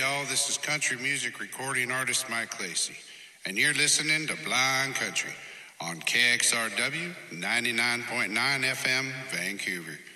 y'all. This is country music recording artist Mike Lacey, and you're listening to Blind Country on KXRW 99.9 FM, Vancouver.